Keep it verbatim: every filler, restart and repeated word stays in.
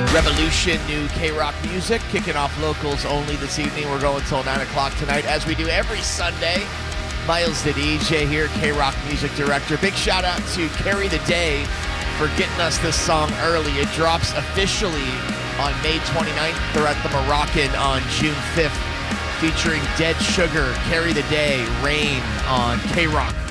Revolution, new K-Rock music, kicking off locals only this evening. We're going until nine o'clock tonight, as we do every Sunday. Miles the D J here, K-Rock music director. Big shout out to Carry the Day for getting us this song early. It drops officially on May twenty-ninth. They're at the Moroccan on June fifth, featuring Dead Sugar, Carry the Day, Rain on K-Rock.